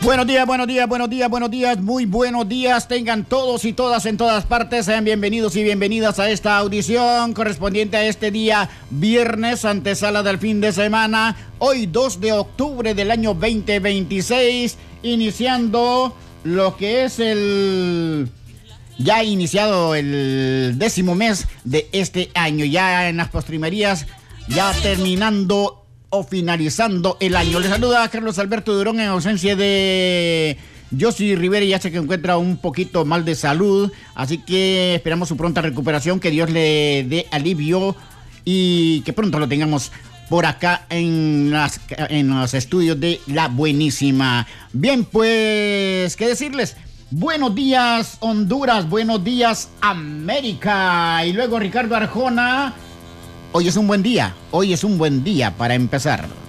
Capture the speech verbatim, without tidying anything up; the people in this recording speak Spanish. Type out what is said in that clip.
Buenos días, buenos días, buenos días, buenos días, muy buenos días tengan todos y todas en todas partes. Sean bienvenidos y bienvenidas a esta audición correspondiente a este día viernes, antesala del fin de semana. Hoy dos de octubre del año veinte veintiséis, iniciando lo que es el... Ya iniciado el décimo mes de este año, ya en las postrimerías, ya terminando o finalizando el año. Le saluda a Carlos Alberto Durón en ausencia de Josy Rivera, ya sé que encuentra un poquito mal de salud, así que esperamos su pronta recuperación, que Dios le dé alivio y que pronto lo tengamos por acá en, las, en los estudios de La Buenísima. Bien, pues, ¿qué decirles? Buenos días Honduras, buenos días América. Y luego Ricardo Arjona. Hoy es un buen día, hoy es un buen día para empezar.